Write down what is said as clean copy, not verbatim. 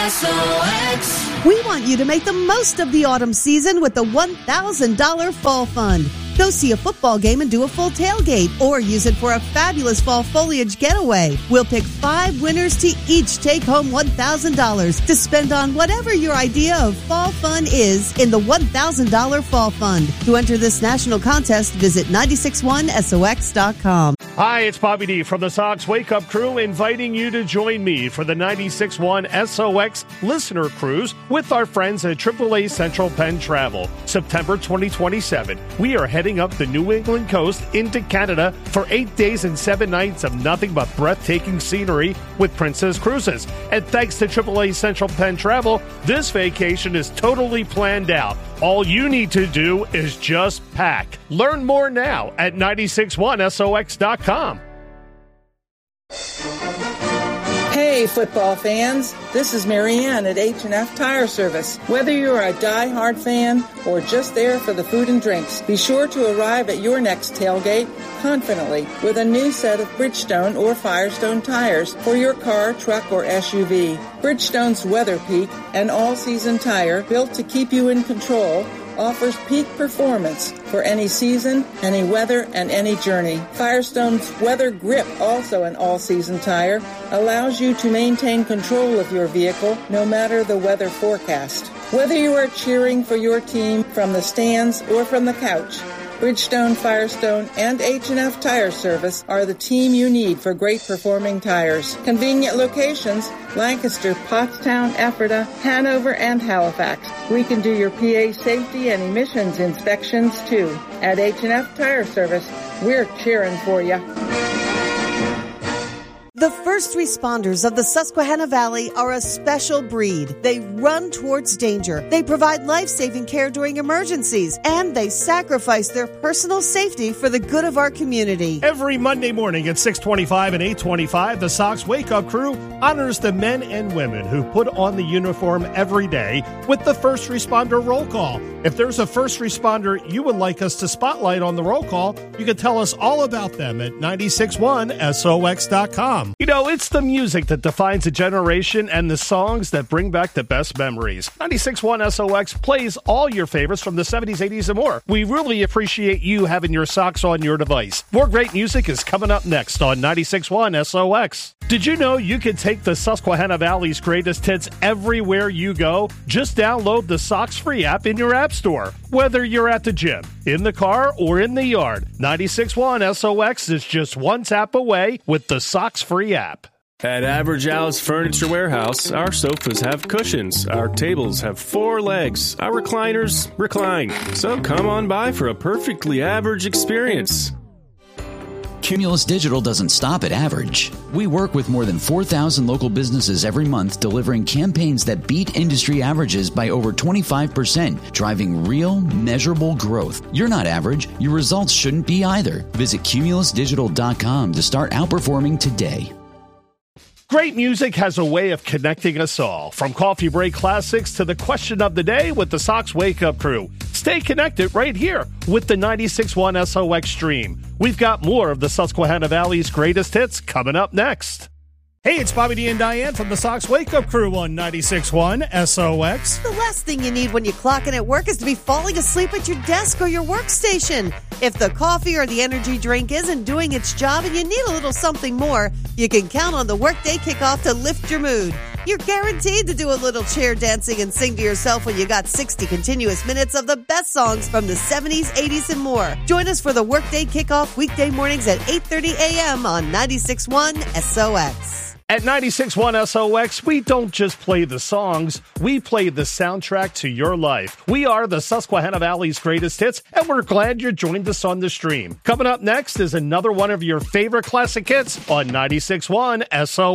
SOX. We want you to make the most of the autumn season with the $1,000 Fall Fund. Go see a football game and do a full tailgate, or use it for a fabulous fall foliage getaway. We'll pick 5 winners to each take home $1,000 to spend on whatever your idea of fall fun is in the $1,000 Fall Fund. To enter this national contest, visit 961sox.com. Hi, it's Bobby D from the Sox Wake Up Crew, inviting you to join me for the 96.1 SOX Listener Cruise with our friends at AAA Central Penn Travel. September 2027, we are heading up the New England coast into Canada for 8 days and 7 nights of nothing but breathtaking scenery with Princess Cruises. And thanks to AAA Central Penn Travel, this vacation is totally planned out. All you need to do is just pack. Learn more now at 961sox.com. Hey, football fans. This is Marianne at H&F Tire Service. Whether you're a die-hard fan or just there for the food and drinks, be sure to arrive at your next tailgate confidently with a new set of Bridgestone or Firestone tires for your car, truck, or SUV. Bridgestone's Weather Peak, an all-season tire built to keep you in control, offers peak performance for any season, any weather, and any journey. Firestone's Weather Grip, also an all-season tire, allows you to maintain control of your vehicle no matter the weather forecast. Whether you are cheering for your team from the stands or from the couch, Bridgestone, Firestone, and H&F Tire Service are the team you need for great performing tires. Convenient locations: Lancaster, Pottstown, Ephrata, Hanover, and Halifax. We can do your PA safety and emissions inspections too. At H&F Tire Service, we're cheering for you. The first responders of the Susquehanna Valley are a special breed. They run towards danger. They provide life-saving care during emergencies, and they sacrifice their personal safety for the good of our community. Every Monday morning at 6:25 and 8:25, the Sox Wake Up Crew honors the men and women who put on the uniform every day with the first responder roll call. If there's a first responder you would like us to spotlight on the roll call, you can tell us all about them at 961sox.com. You know, it's the music that defines a generation and the songs that bring back the best memories. 96.1 SOX plays all your favorites from the 70s, 80s, and more. We really appreciate you having your Sox on your device. More great music is coming up next on 96.1 SOX. Did you know you can take the Susquehanna Valley's greatest hits everywhere you go? Just download the Sox free app in your app store. Whether you're at the gym, in the car, or in the yard, 96.1 SOX is just one tap away with the Sox free app. At Average Al's Furniture Warehouse, our sofas have cushions, our tables have 4 legs, our recliners recline. So come on by for a perfectly average experience. Cumulus Digital doesn't stop at average. We work with more than 4,000 local businesses every month, delivering campaigns that beat industry averages by over 25%, driving real, measurable growth. You're not average. Your results shouldn't be either. Visit cumulusdigital.com to start outperforming today. Great music has a way of connecting us all, from coffee break classics to the question of the day with the Sox Wake Up Crew. Stay connected right here with the 96.1 SOX stream. We've got more of the Susquehanna Valley's greatest hits coming up next. Hey, it's Bobby D and Diane from the Sox Wake Up Crew on 96.1 SOX. The last thing you need when you clock in at work is to be falling asleep at your desk or your workstation. If the coffee or the energy drink isn't doing its job and you need a little something more, you can count on the workday kickoff to lift your mood. You're guaranteed to do a little chair dancing and sing to yourself when you got 60 continuous minutes of the best songs from the 70s, 80s, and more. Join us for the workday kickoff weekday mornings at 8:30 a.m. on 96.1 SOX. At 96.1 SOX, we don't just play the songs, we play the soundtrack to your life. We are the Susquehanna Valley's greatest hits, and we're glad you joined us on the stream. Coming up next is another one of your favorite classic hits on 96.1 SOX.